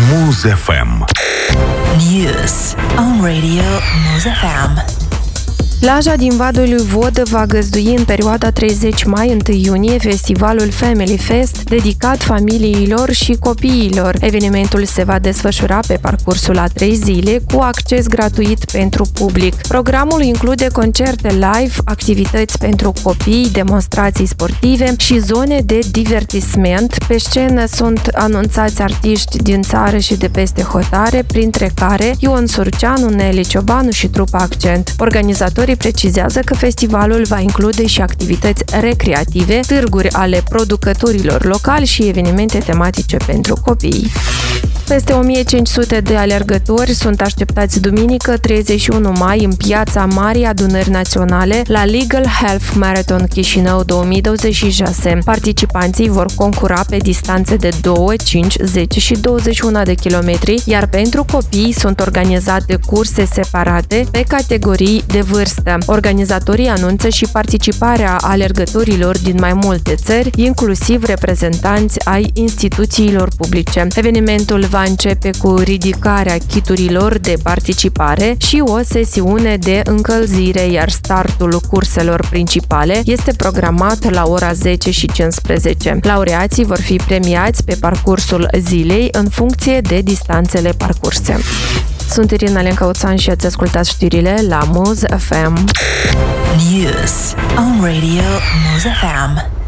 Muz FM. News on Radio Muz FM. Plaja din Vadul lui Vodă va găzdui în perioada 30 mai-1 iunie festivalul Family Fest, dedicat familiilor și copiilor. Evenimentul se va desfășura pe parcursul a 3 zile, cu acces gratuit pentru public. Programul include concerte live, activități pentru copii, demonstrații sportive și zone de divertisment. Pe scenă sunt anunțați artiști din țară și de peste hotare, printre care Ion Surceanu, Nelly Ciobanu și trupa Accent. Organizatorii precizează că festivalul va include și activități recreative, târguri ale producătorilor locali și evenimente tematice pentru copii. Peste 1500 de alergători sunt așteptați duminică 31 mai în Piața Marii Adunări Naționale la Legal Health Marathon Chișinău 2026. Participanții vor concura pe distanțe de 2, 5, 10 și 21 de kilometri, iar pentru copii sunt organizate curse separate pe categorii de vârstă. Organizatorii anunță și participarea alergătorilor din mai multe țări, inclusiv reprezentanți ai instituțiilor publice. Evenimentul va începe cu ridicarea chiturilor de participare și o sesiune de încălzire, iar startul curselor principale este programat la ora 10:15. Laureații vor fi premiați pe parcursul zilei în funcție de distanțele parcurse. Sunt Irina Lencăuțan și ați ascultat știrile la Muz FM. News on Radio Muz FM.